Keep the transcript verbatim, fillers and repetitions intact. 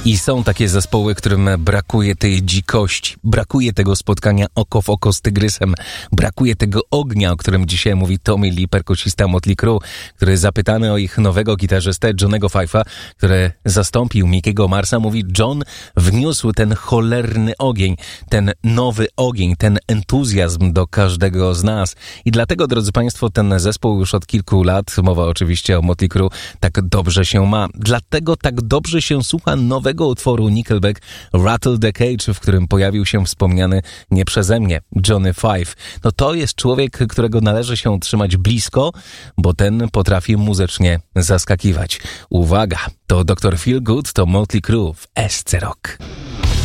I są takie zespoły, którym brakuje tej dzikości, brakuje tego spotkania oko w oko z tygrysem, brakuje tego ognia, o którym dzisiaj mówi Tommy Lee, perkusista Motley Crue, który zapytany o ich nowego gitarzystę Johnnego Five'a, który zastąpił Mickiego Marsa, mówi: John wniósł ten cholerny ogień, ten nowy ogień, ten entuzjazm do każdego z nas. I dlatego, drodzy Państwo, ten zespół już od kilku lat, mowa oczywiście o Motley Crue, tak dobrze się ma. Dlatego tak dobrze się słucha nowego utworu Nickelback Rattle the Cage, w którym pojawił się wspomniany nie przeze mnie Johnny Five. No to jest człowiek, którego należy się trzymać blisko, bo ten potrafi muzycznie zaskakiwać. Uwaga, to doktor Feelgood, to Motley Crue w S C Rock.